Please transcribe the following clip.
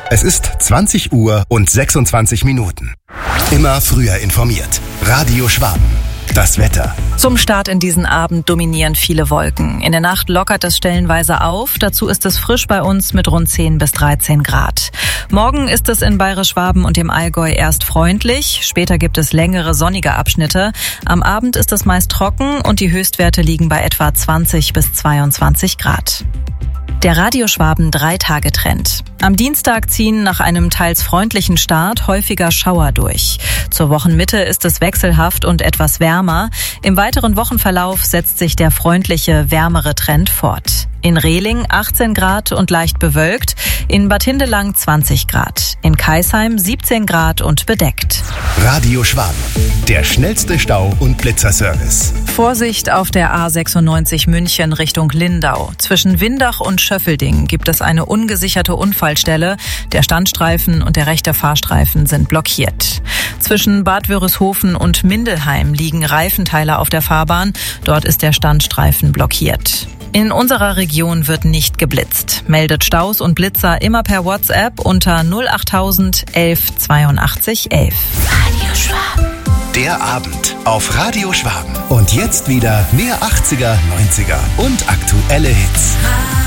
Es ist 20 Uhr und 26 Minuten. Immer früher informiert. Radio Schwaben. Das Wetter. Zum Start in diesen Abend dominieren viele Wolken. In der Nacht lockert es stellenweise auf. Dazu ist es frisch bei uns mit rund 10 bis 13 Grad. Morgen ist es in Bayerisch-Schwaben und dem Allgäu erst freundlich. Später gibt es längere sonnige Abschnitte. Am Abend ist es meist trocken und die Höchstwerte liegen bei etwa 20 bis 22 Grad. Der Radio Schwaben 3-Tage-Trend. Am Dienstag ziehen nach einem teils freundlichen Start häufiger Schauer durch. Zur Wochenmitte ist es wechselhaft und etwas wärmer. Im weiteren Wochenverlauf setzt sich der freundliche, wärmere Trend fort. In Rehling 18 Grad und leicht bewölkt, in Bad Hindelang 20 Grad, in Kaisheim 17 Grad und bedeckt. Radio Schwaben, der schnellste Stau- und Blitzerservice. Vorsicht auf der A96 München Richtung Lindau. Zwischen Windach und Schöffelding gibt es eine ungesicherte Unfallstelle. Der Standstreifen und der rechte Fahrstreifen sind blockiert. Zwischen Bad Wörishofen und Mindelheim liegen Reifenteile auf der Fahrbahn. Dort ist der Standstreifen blockiert. In unserer Region wird nicht geblitzt. Meldet Staus und Blitzer immer per WhatsApp unter 08000 11 82 11. Radio Schwaben. Der Abend auf Radio Schwaben. Und jetzt wieder mehr 80er, 90er und aktuelle Hits.